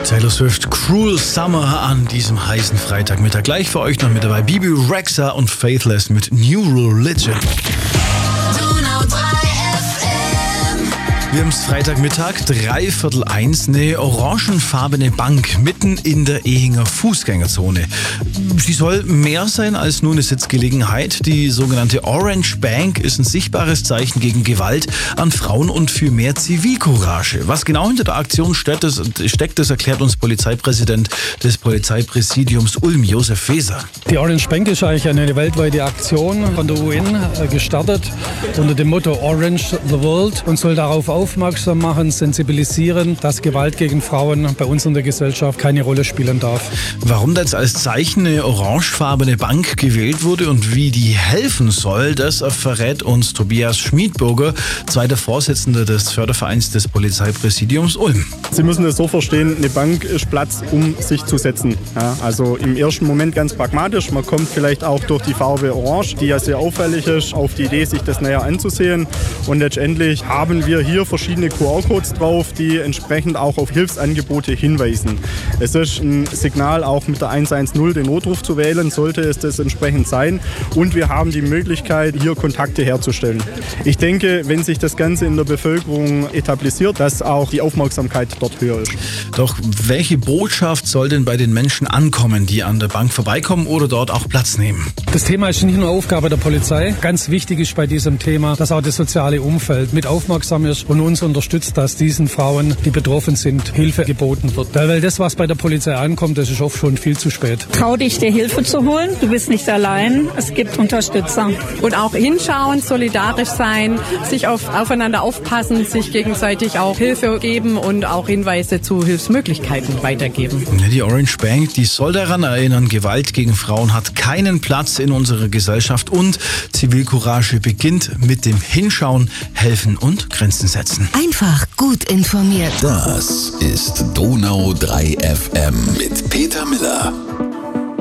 Taylor Swift, Cruel Summer an diesem heißen Freitagmittag. Gleich für euch noch mit dabei Bibi Rexha und Faithless mit New Religion. Wir haben es Freitagmittag, 1:15, eine orangenfarbene Bank mitten in der Ehinger Fußgängerzone. Sie soll mehr sein als nur eine Sitzgelegenheit. Die sogenannte Orange Bank ist ein sichtbares Zeichen gegen Gewalt an Frauen und für mehr Zivilcourage. Was genau hinter der Aktion steckt, das erklärt uns Polizeipräsident des Polizeipräsidiums Ulm, Josef Feser. Die Orange Bank ist eigentlich eine weltweite Aktion von der UN gestartet unter dem Motto Orange the World und soll darauf aufmerksam machen, sensibilisieren, dass Gewalt gegen Frauen bei uns in der Gesellschaft keine Rolle spielen darf. Warum das als Zeichen eine orangefarbene Bank gewählt wurde und wie die helfen soll, das verrät uns Tobias Schmiedburger, zweiter Vorsitzender des Fördervereins des Polizeipräsidiums Ulm. Sie müssen es so verstehen, eine Bank ist Platz, um sich zu setzen. Ja, also im ersten Moment ganz pragmatisch. Man kommt vielleicht auch durch die Farbe Orange, die ja sehr auffällig ist, auf die Idee, sich das näher anzusehen. Und letztendlich haben wir hier verschiedene QR-Codes drauf, die entsprechend auch auf Hilfsangebote hinweisen. Es ist ein Signal, auch mit der 110 den Notruf zu wählen, sollte es das entsprechend sein. Und wir haben die Möglichkeit, hier Kontakte herzustellen. Ich denke, wenn sich das Ganze in der Bevölkerung etabliert, dass auch die Aufmerksamkeit dort höher ist. Doch welche Botschaft soll denn bei den Menschen ankommen, die an der Bank vorbeikommen oder dort auch Platz nehmen? Das Thema ist nicht nur Aufgabe der Polizei. Ganz wichtig ist bei diesem Thema, dass auch das soziale Umfeld mit aufmerksam ist und uns unterstützt, dass diesen Frauen, die betroffen sind, Hilfe geboten wird. Weil das, was bei der Polizei ankommt, das ist oft schon viel zu spät. Trau dich, dir Hilfe zu holen. Du bist nicht allein. Es gibt Unterstützer. Und auch hinschauen, solidarisch sein, sich aufeinander aufpassen, sich gegenseitig auch Hilfe geben und auch Hinweise zu Hilfsmöglichkeiten weitergeben. Die Orange Bank, die soll daran erinnern, Gewalt gegen Frauen hat keinen Platz in unserer Gesellschaft und Zivilcourage beginnt mit dem Hinschauen, Helfen und Grenzen setzen. Einfach gut informiert. Das ist Donau 3 FM mit Peter Miller.